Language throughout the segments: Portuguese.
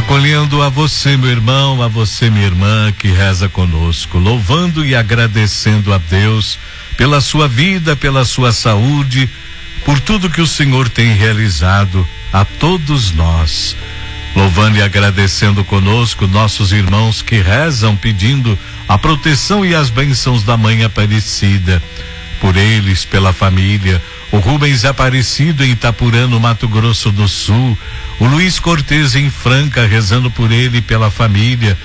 Acolhendo a você, meu irmão, a você, minha irmã, que reza conosco, louvando e agradecendo a Deus pela sua vida, pela sua saúde, por tudo que o Senhor tem realizado a todos nós. Louvando e agradecendo conosco nossos irmãos que rezam pedindo a proteção e as bênçãos da Mãe Aparecida. Por eles, pela família, o Rubens Aparecido em Itapurã, no Mato Grosso do Sul, o Luiz Cortez em Franca, rezando por ele, pela família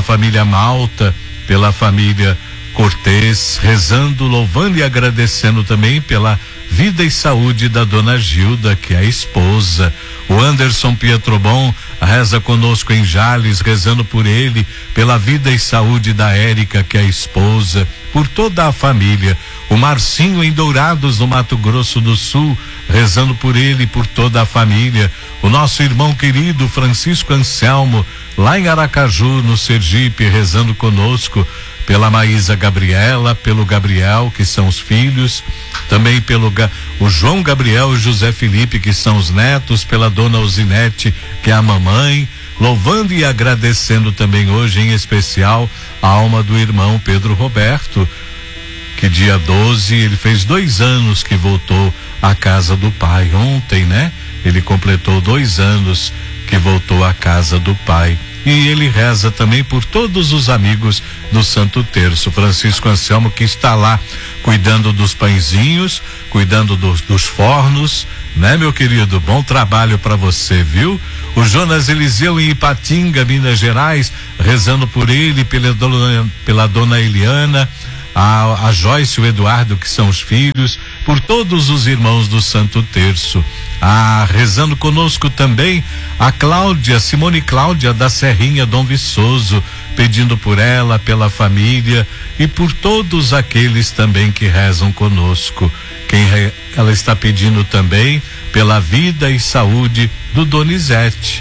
Malta, pela família Cortez, rezando, louvando e agradecendo também pela vida e saúde da dona Gilda, que é a esposa. O Anderson Pietrobon reza conosco em Jales, rezando por ele, pela vida e saúde da Érica, que é a esposa, por toda a família. O Marcinho em Dourados, no Mato Grosso do Sul, rezando por ele e por toda a família. O nosso irmão querido Francisco Anselmo, lá em Aracaju, no Sergipe, rezando conosco, pela Maísa Gabriela, pelo Gabriel, que são os filhos, também pelo o João Gabriel e José Felipe, que são os netos, pela dona Osinete, que é a mamãe, louvando e agradecendo também hoje, em especial, a alma do irmão Pedro Roberto, que dia 12, ele fez 2 anos que voltou à casa do pai. Ontem, né? Ele completou 2 anos que voltou à casa do pai. E ele reza também por todos os amigos do Santo Terço. Francisco Anselmo, que está lá cuidando dos pãezinhos, cuidando dos fornos, né, meu querido? Bom trabalho para você, viu? O Jonas Eliseu em Ipatinga, Minas Gerais, rezando por ele, pela dona Eliana, a Joyce e o Eduardo, que são os filhos, por todos os irmãos do Santo Terço. Rezando conosco também a Cláudia, Simone Cláudia da Serrinha, Dom Viçoso, pedindo por ela, pela família e por todos aqueles também que rezam conosco. Ela está pedindo também pela vida e saúde do Donizete.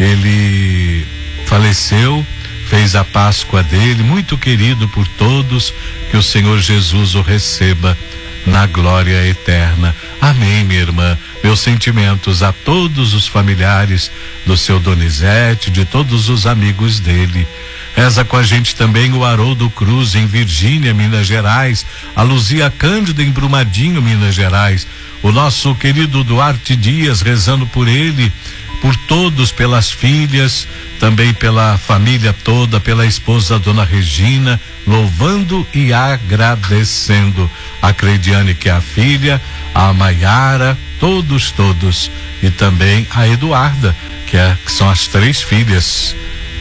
Ele faleceu, fez a Páscoa dele, muito querido por todos, que o Senhor Jesus o receba na glória eterna. Amém, minha irmã. Meus sentimentos a todos os familiares do seu Donizete, de todos os amigos dele. Reza com a gente também o Haroldo Cruz em Virgínia, Minas Gerais, a Luzia Cândido em Brumadinho, Minas Gerais, o nosso querido Duarte Dias, rezando por ele, por todos, pelas filhas, também pela família toda, pela esposa Dona Regina, louvando e agradecendo. A Cleidiane, que é a filha, a Maiara, todos, e também a Eduarda, que são as 3 filhas,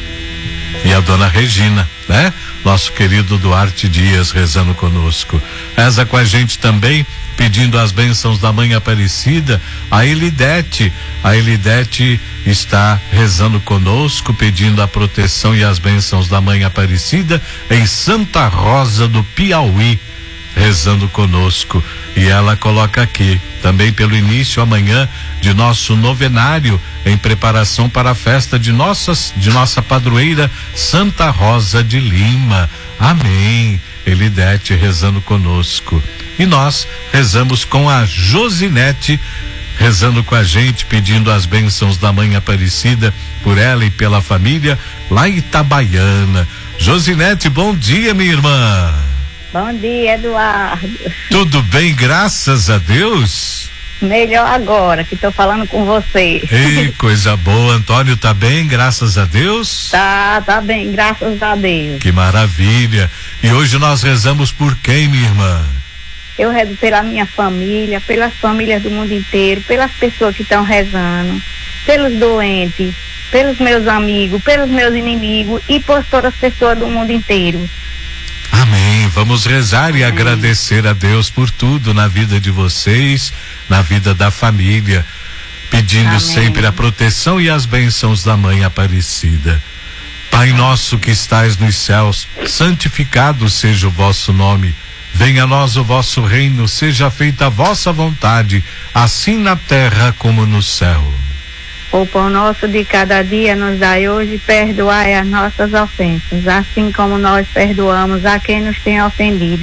e a Dona Regina, né? Nosso querido Duarte Dias rezando conosco. Reza com a gente também, pedindo as bênçãos da Mãe Aparecida, a Elidete. A Elidete está rezando conosco, pedindo a proteção e as bênçãos da Mãe Aparecida em Santa Rosa do Piauí, rezando conosco. E ela coloca aqui, também pelo início amanhã de nosso novenário, em preparação para a festa de nossa padroeira Santa Rosa de Lima. Amém. Elidete rezando conosco. E nós rezamos com a Josinete, rezando com a gente, pedindo as bênçãos da Mãe Aparecida por ela e pela família lá em Itabaiana. Josinete, bom dia, minha irmã. Bom dia, Eduardo. Tudo bem, graças a Deus? Melhor agora que estou falando com você. Ei, coisa boa. Antônio tá bem, graças a Deus? Tá bem, graças a Deus. Que maravilha. E hoje nós rezamos por quem, minha irmã? Eu rezo pela minha família, pelas famílias do mundo inteiro, pelas pessoas que estão rezando, pelos doentes, pelos meus amigos, pelos meus inimigos e por todas as pessoas do mundo inteiro. Amém. Vamos rezar e agradecer a Deus por tudo na vida de vocês, na vida da família, pedindo sempre a proteção e as bênçãos da Mãe Aparecida. Pai nosso que estais nos céus, santificado seja o vosso nome. Venha a nós o vosso reino, seja feita a vossa vontade, assim na terra como no céu. O pão nosso de cada dia nos dai hoje, perdoai as nossas ofensas, assim como nós perdoamos a quem nos tem ofendido.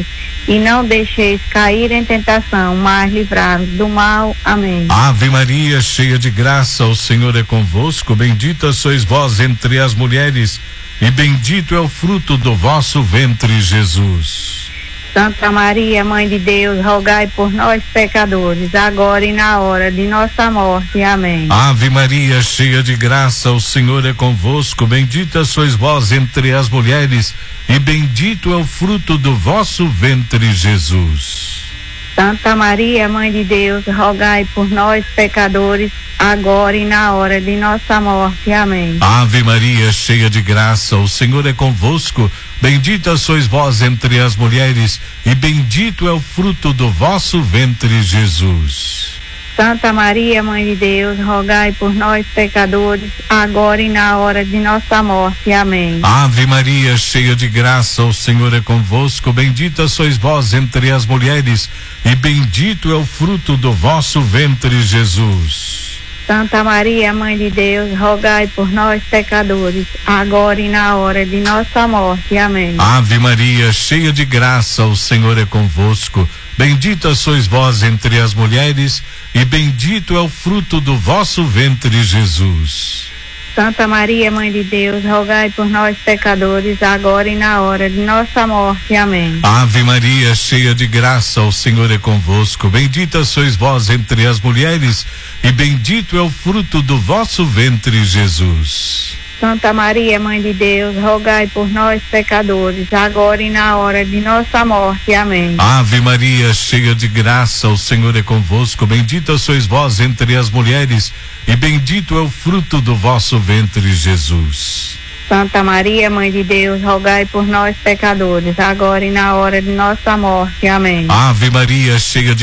e não deixeis cair em tentação, mas livrai-nos do mal. Amém. Ave Maria, cheia de graça, o Senhor é convosco, bendita sois vós entre as mulheres, e bendito é o fruto do vosso ventre, Jesus. Santa Maria, Mãe de Deus, rogai por nós, pecadores, agora e na hora de nossa morte. Amém. Ave Maria, cheia de graça, o Senhor é convosco, bendita sois vós entre as mulheres, e bendito é o fruto do vosso ventre, Jesus. Santa Maria, Mãe de Deus, rogai por nós, pecadores, agora e na hora de nossa morte. Amém. Ave Maria, cheia de graça, o Senhor é convosco, bendita sois vós entre as mulheres, e bendito é o fruto do vosso ventre, Jesus. Santa Maria, Mãe de Deus, rogai por nós, pecadores, agora e na hora de nossa morte. Amém. Ave Maria, cheia de graça, o Senhor é convosco, bendita sois vós entre as mulheres, e bendito é o fruto do vosso ventre, Jesus. Santa Maria, Mãe de Deus, rogai por nós, pecadores, agora e na hora de nossa morte. Amém. Ave Maria, cheia de graça, o Senhor é convosco, bendita sois vós entre as mulheres, e bendito é o fruto do vosso ventre, Jesus. Santa Maria, Mãe de Deus, rogai por nós, pecadores, agora e na hora de nossa morte. Amém. Ave Maria, cheia de graça, o Senhor é convosco, bendita sois vós entre as mulheres, e bendito é o fruto do vosso ventre, Jesus. Santa Maria, Mãe de Deus, rogai por nós, pecadores, agora e na hora de nossa morte. Amém. Ave Maria, cheia de graça, o Senhor é convosco, bendita sois vós entre as mulheres, e bendito é o fruto do vosso ventre, Jesus. Santa Maria, Mãe de Deus, rogai por nós, pecadores, agora e na hora de nossa morte. Amém. Ave Maria, cheia de